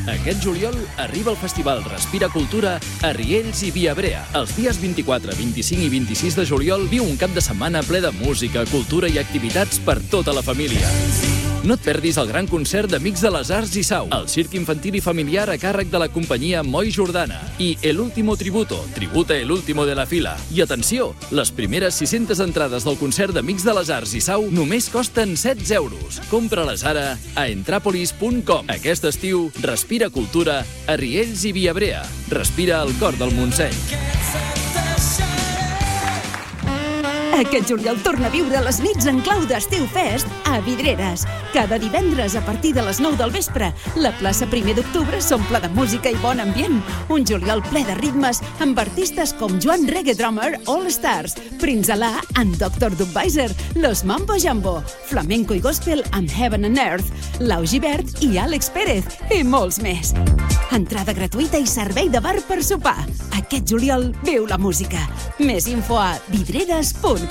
Aquest juliol arriba el festival Respira Cultura a Riells i Viabrea. Els dies 24, 25 i 26 de juliol viu un cap de setmana ple de música, cultura i activitats per tota la família. No et perdis el gran concert d'Amics de les Arts i Sau, el circ infantil i familiar a càrrec de la companyia Moi Jordana i El Último Tributo, tributa El Último de la Fila. I atenció, les primeres 600 entrades del concert d'Amics de les Arts i Sau només costen 16 euros. Compra-les ara a entrapolis.com. Aquest estiu, Respira Cultura a Riells i Viabrea. Respira el cor del Montseny. Aquest juliol torna a viure les nits en clau d'Estiu Fest a Vidreres. Cada divendres a partir de les 9 del vespre, la plaça 1 d'octubre s'omple de música i bon ambient. Un juliol ple de ritmes amb artistes com Joan Reggae Drummer All Stars, Prince Alà and Dr. Dubweiser, Los Mambo Jambo, Flamenco i Gospel amb Heaven and Earth, Lau Gibert i Àlex Pérez i molts més. Entrada gratuïta i servei de bar per sopar. Aquest juliol viu la música. Més info a vidreres.cat.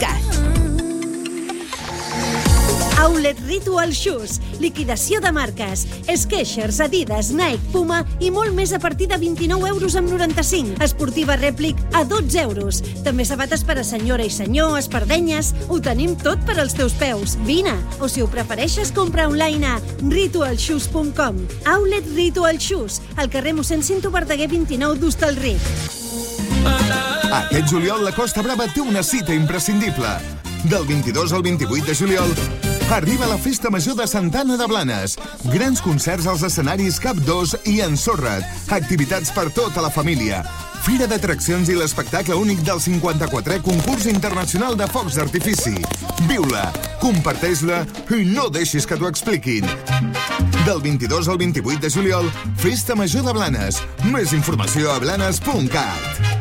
Outlet Ritual Shoes, liquidació de marques, Skechers, Adidas, Nike, Puma i molt més a partir de 29,95 €. Esportiva Replic a 12 €. També sabates per a senyora i senyor, espardenyes, ho tenim tot per als teus peus. Vine, o si ho prefereixes, compra online a ritualshoes.com. Outlet Ritual Shoes, al carrer mossèn Cinto Verdaguer 29 d'Hostalric. Aquest juliol la Costa Brava té una cita imprescindible. Del 22 al 28 de juliol arriba la Festa Major de Santa Anna de Blanes. Grans concerts als escenaris Cap 2 i Ensorra't. Activitats per tota la família. Fira d'atraccions i l'espectacle únic del 54è Concurs Internacional de Focs d'Artifici. Viu-la, comparteix-la i no deixis que t'ho expliquin. Del 22 al 28 de juliol, Festa Major de Blanes. Més informació a blanes.cat.